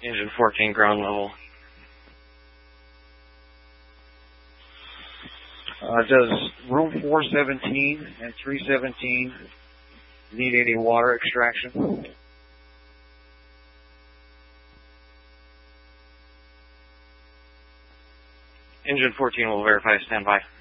Engine 14, ground level. Does room 417 and 317 need any water extraction? Engine 14 will verify, stand by.